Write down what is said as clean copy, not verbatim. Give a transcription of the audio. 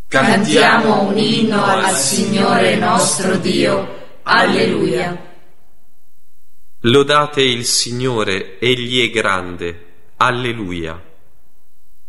Cantiamo un inno al Signore nostro Dio. Alleluia. Lodate il Signore, Egli è grande. Alleluia.